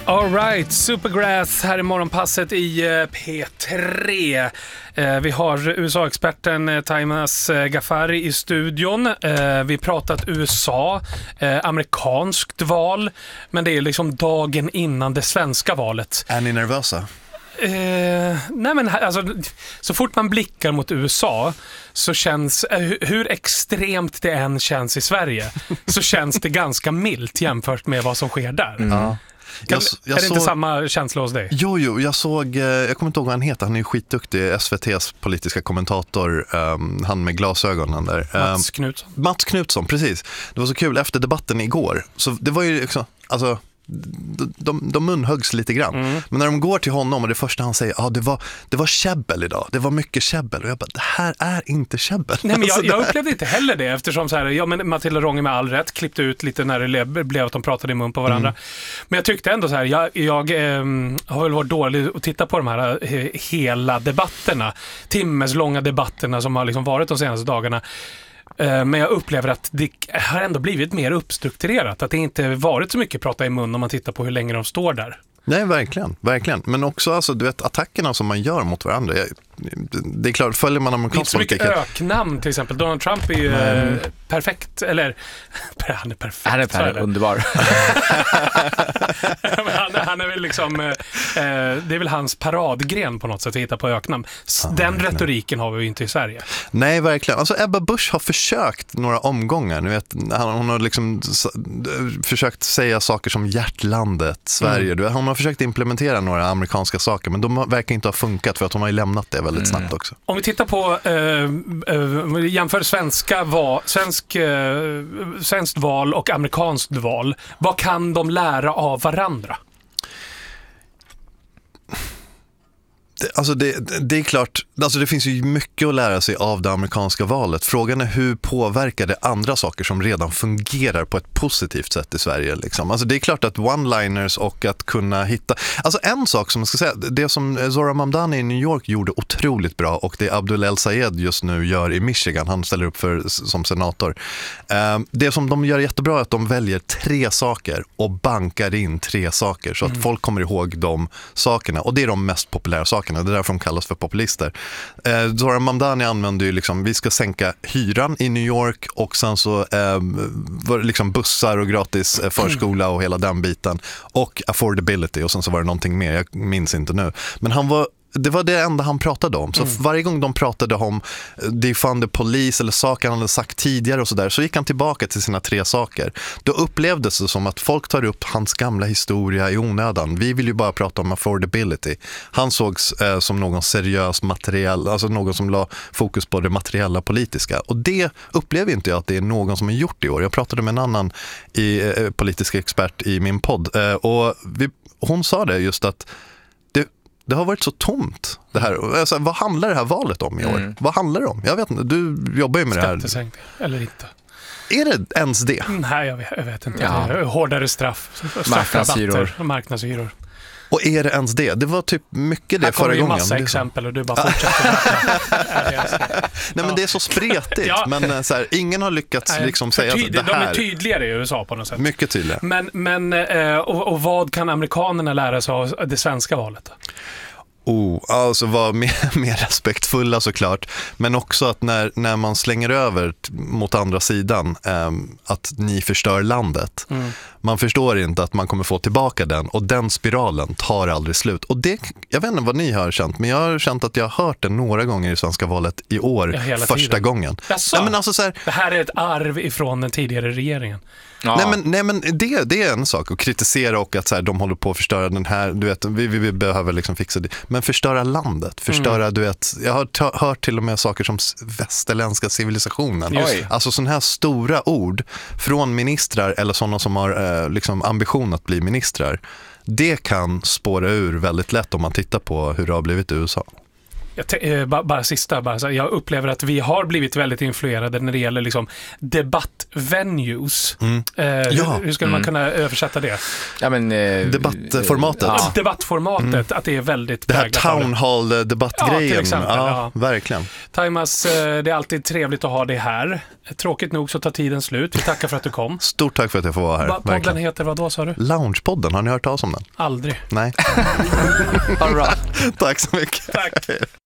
All right, Supergrass här i morgonpasset i P3. Vi har USA-experten Timas Ghaffari i studion. Vi pratat USA, amerikanskt val, men det är liksom dagen innan det svenska valet. Är ni nervösa? Nej, men alltså, så fort man blickar mot USA så känns, hur extremt det än känns i Sverige, så känns det ganska milt jämfört med vad som sker där. Ja. Är det inte samma känsla hos dig? Jo, jag kommer inte ihåg vad han heter. Han är ju skitduktig, SVT:s politiska kommentator, han med glasögonen där. Mats Knutsson, precis. Det var så kul efter debatten igår. Så det var ju liksom, alltså, de munhuggs lite grann. Men när de går till honom och det första han säger, det var käbbel idag. Det var mycket käbbel. Och jag bara, det här är inte käbbel. Nej, men jag upplevde inte heller det, eftersom så här, men Matilda Ronge med all rätt klippte ut lite när det blev att de pratade i mun på varandra. Men jag tyckte ändå så här, jag har väl varit dålig att titta på de här hela debatterna, timmeslånga debatterna som har liksom varit de senaste dagarna. Men jag upplever att det har ändå blivit mer uppstrukturerat. Att det inte varit så mycket prata i mun om man tittar på hur länge de står där. Nej, verkligen. Men också, alltså, du vet, attackerna som man gör mot varandra. Det är klart, följer man amerikansk politik. Det är inte så mycket öknamn till exempel. Donald Trump är ju perfekt, eller han är perfekt. Han är underbar. han är väl liksom, det är väl hans paradgren på något sätt att hitta på öknamn. Den retoriken har vi ju inte i Sverige. Nej, verkligen. Alltså Ebba Busch har försökt några omgångar. Ni vet, hon har liksom försökt säga saker som hjärtlandet, Sverige. Hon har försökt implementera några amerikanska saker, men de verkar inte ha funkat för att hon har ju lämnat det väldigt snabbt också. Om vi tittar på jämför svenskt val och amerikanskt val, vad kan de lära av varandra? Alltså det är klart, alltså det finns ju mycket att lära sig av det amerikanska valet. Frågan är hur påverkar det andra saker som redan fungerar på ett positivt sätt i Sverige liksom. Alltså det är klart att one-liners och att kunna hitta, alltså en sak som jag ska säga, det som Zohran Mamdani i New York gjorde otroligt bra, och det Abdul El-Sayed just nu gör i Michigan, han ställer upp som senator. Det som de gör jättebra är att de väljer 3 saker och bankar in 3 saker så att folk kommer ihåg de sakerna, och det är de mest populära sakerna. Det är därför de kallas för populister. Zohran Mamdani använder ju liksom, vi ska sänka hyran i New York, och sen så var det liksom bussar och gratis förskola och hela den biten, och affordability, och sen så var det någonting mer, jag minns inte nu. Men det var det enda han pratade om. Så varje gång de pratade om defund the police eller saker han hade sagt tidigare och sådär, så gick han tillbaka till sina 3 saker. Då upplevdes det som att folk tar upp hans gamla historia i onödan. Vi vill ju bara prata om affordability. Han sågs som någon seriös materiell, alltså någon som la fokus på det materiella politiska. Och det upplever inte jag att det är någon som har gjort i år. Jag pratade med en annan politisk expert i min podd, och hon sa det just att det har varit så tomt det här. Alltså, vad handlar det här valet om i år? Vad handlar det om? Jag vet inte, du jobbar ju med det här. Skattesänkning, eller inte. Är det ens det? Nej, jag vet inte. Ja. Hårdare marknadshyror. Och är det ens det? Det var typ mycket det förra gången. Här kommer ju massa exempel och du bara fortsätter. Nej, men det är så spretigt. Men så här, ingen har lyckats liksom säga att det här... De är tydligare i USA på något sätt. Mycket tydligare. Men och vad kan amerikanerna lära sig av det svenska valet? Alltså vara mer respektfulla såklart, men också att när man slänger över mot andra sidan att ni förstör landet, man förstår inte att man kommer få tillbaka den, och den spiralen tar aldrig slut. Och det, jag vet inte vad ni har känt, men jag har känt att jag har hört det några gånger i svenska valet i år, första gången. Ja, men alltså, så här, det här är ett arv ifrån den tidigare regeringen. Ja. Nej men det är en sak att kritisera, och att så här, de håller på att förstöra den här, du vet, vi behöver liksom fixa det. Men förstöra landet, du vet, jag har hört till och med saker som västerländska civilisationen. Alltså sådana här stora ord från ministrar eller sådana som har liksom ambition att bli ministrar. Det kan spåra ur väldigt lätt om man tittar på hur det har blivit i USA. Jag upplever att vi har blivit väldigt influerade när det gäller liksom debattvenues. Hur skulle man kunna översätta det? Ja, men, debattformatet. Debattformatet, att det är väldigt... Det här town hall debattgrejen. Ja, till exempel. Verkligen. Timas, det är alltid trevligt att ha det här. Tråkigt nog så tar tiden slut. Vi tackar för att du kom. Stort tack för att jag får vara här. Podden heter vad då, sa du? Loungepodden, har ni hört talas om den? Aldrig. Nej. Ha det bra. Tack så mycket. Tack.